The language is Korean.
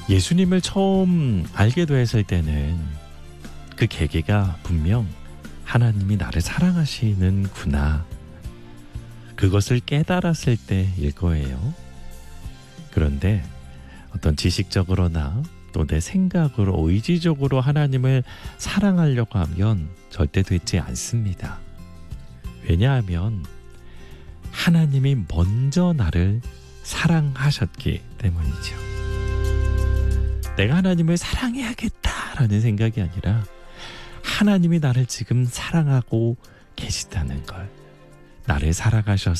예수님을 처음 알게 되었을 때는 그 계기가 분명 하나님이 나를 사랑하시는구나, 그것을 깨달았을 때일 거예요. 그런데 어떤 지식적으로나 또 내 생각으로 의지적으로 하나님을 사랑하려고 하면 절대 되지 않습니다. 왜냐하면 하나님이 먼저 나를 사랑하셨기 때문이죠. 내가 하나님을 사랑해야겠다라는 생각이 아니라 하나님이 나를 지금 사랑하고 계시다는 걸, 나를 사랑하셔서